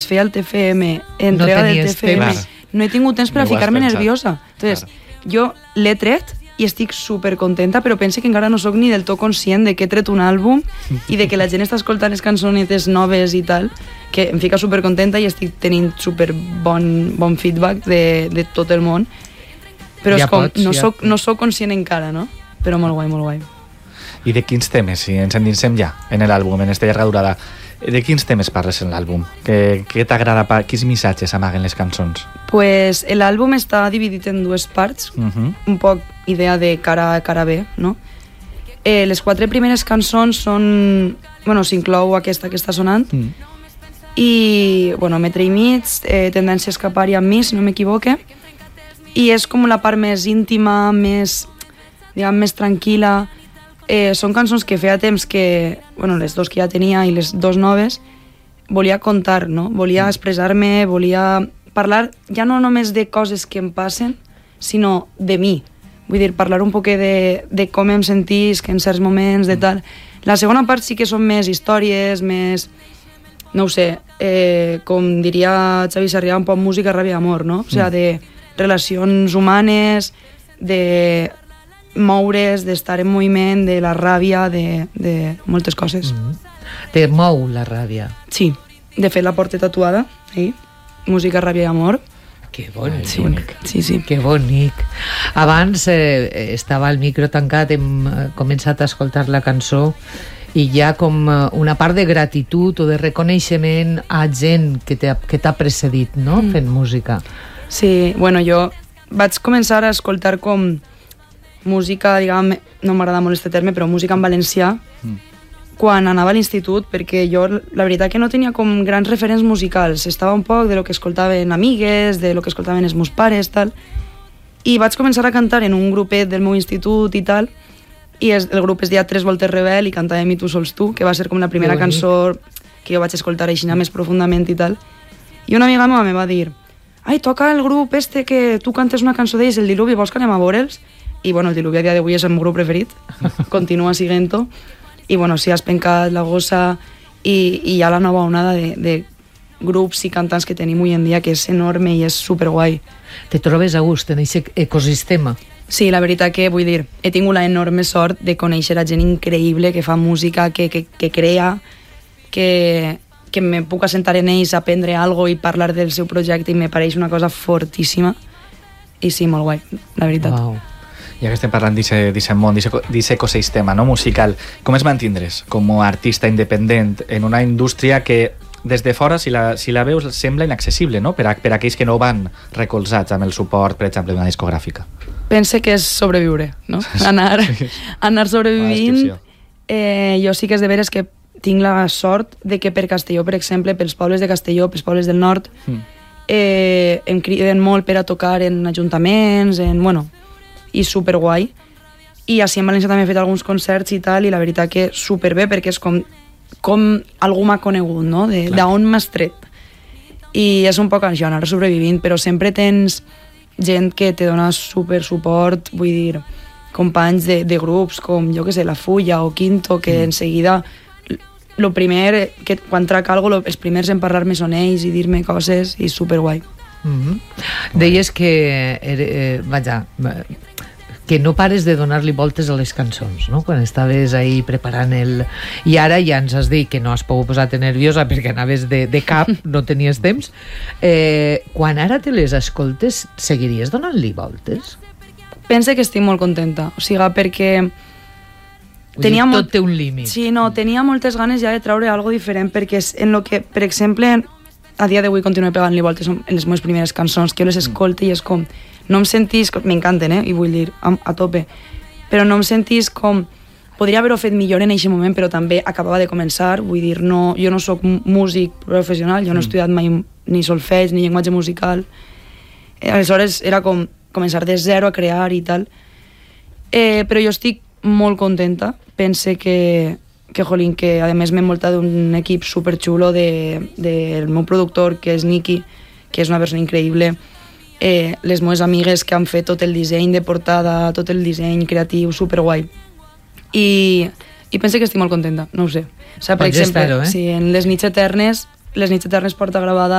feia el TFM, entrega del TFM, no he tingut temps per a ficar-me nerviosa. Entonces, jo l'he tret i estic supercontenta, però pense que encara no sóc ni del tot conscient de que he tret un àlbum i de que la gent està escoltant les cançonetes noves i tal, que em fica supercontenta i estic tenint bon feedback de tot el món. Però és com, no soc conscient encara, no? Però molt guai, molt guai. I de quins temes, si ens endinsem ja en l'àlbum, en aquesta llarga durada, de quins temes parles en l'àlbum? Què t'agrada? Quins missatges amaguen les cançons? Pues l'àlbum està dividit en dues parts, un poc idea de cara a cara B, no? Les 4 primeres cançons són... Bueno, s'inclou aquesta que està sonant, i, bueno, Metre i mig, Tendència a escapar i Amb mi, si no m'equivoque, i és com la part més íntima, més, diguem, més tranquil·la. Són cançons que feia temps que, bueno, les dos que ja tenia i les dos noves, volia contar, no? Volia expressar-me, volia parlar ja no només de coses que em passen, sinó de mi. Vull dir, parlar un poc de com em sentisc en certs moments, de tal. La segona part sí que són més històries, més, no ho sé, com diria Xavi Sarrià, un poc música, ràbia i amor, no? O sigui, de relacions humanes, de moure's, d'estar en moviment, de la ràbia, de moltes coses. Te mou la ràbia? Sí, de fet la porta tatuada, música, ràbia i amor. Que bonic. Sí. Que bonic. Abans estava el micro tancat, hem començat a escoltar la cançó i hi ha com una part de gratitud o de reconeixement a gent que t'ha precedit, no?, fent música. Sí, bueno, jo vaig començar a escoltar com música, diguem, no m'agrada molt aquest terme, però música en valencià, quan anava a l'institut, perquè jo, la veritat que no tenia com grans referents musicals, estava un poc de lo que escoltaven amigues, de lo que escoltaven els meus pares, tal, i vaig començar a cantar en un grupet del meu institut i tal, i el grup es deia Tres voltes rebel i cantàvem I tu sols tu, que va ser com la primera cançó que jo vaig escoltar així més profundament i tal, i una amiga meva me va dir: ai, toca el grup este que tu cantes una cançó d'ells, el Diluvi, vols que anem a veure'ls? I bueno, el Diluvi a dia d'avui és el meu grup preferit, continua siguent-ho, i bueno, sí, Has pencat, La gossa, i hi ha la nova onada de grups i cantants que tenim avui en dia, que és enorme i és superguai. Te trobes a gust en aquest ecosistema? Sí, la veritat que, vull dir, he tingut la enorme sort de conèixer a gent increïble que fa música, que crea, que me puc assentar en ells, aprendre alguna cosa i parlar del seu projecte, i me pareix una cosa fortíssima. I sí, molt guai, la veritat. Wow. Ja que estem parlant d'aquest món, d'aquest ecosistema, no, musical, com es mantindres com a artista independent en una indústria que des de fora, si la veus, sembla inaccessible, no?, per a aquells que no van recolzats amb el suport, per exemple, d'una discogràfica? Pense que és sobreviure, no? Anar sobrevivint. Jo sí que és de veres que tinc la sort de que per Castelló, per exemple, pels pobles de Castelló, pels pobles del nord, em criden molt per a tocar en ajuntaments, bueno, i superguai. I així en València també he fet alguns concerts i tal, i la veritat que superbé, perquè és com algú m'ha conegut, no?, d'on m'has tret. I és un poc això, anar sobrevivint, però sempre tens gent que te dona super suport, vull dir, companys de grups com, jo que sé, La Fulla o Quinto, que en seguida, lo primer, que quan trac alguna cosa, els primers en parlar-me són ells i dir-me coses, i superguai. Deies que que no pares de donar-li voltes a les cançons, no?, quan estaves ahí preparant i ara ja ens has dit que no has pogut posar-te nerviosa perquè anaves de cap, no tenies temps. Quan ara te les escoltes, seguiries donant-li voltes? Pense que estic molt contenta, o sigui, perquè tot té un límit. Sí, no, tenia moltes ganes ja de treure algo diferent, perquè és en lo que, per exemple, a dia d'avui continuo pegant-li voltes en les meves primeres cançons, que jo les escolte i és com, no em sentís, m'encanten, i vull dir, a tope, però no em sentís com, podria haver-ho fet millor en aquest moment, però també acabava de començar, vull dir, no, jo no sóc músic professional, jo no he estudiat mai ni solfeig, ni llenguatge musical, aleshores era com començar de zero a crear i tal, però jo estic molt contenta, pense que jolín, que a més m'he envoltat d'un equip superxulo del meu productor, que és Niki, que és una persona increïble, les meves amigues que han fet tot el disseny de portada, tot el disseny creatiu, superguai. I penso que estic molt contenta, no ho sé. O sigui, per exemple, en Les nits eternes porta gravada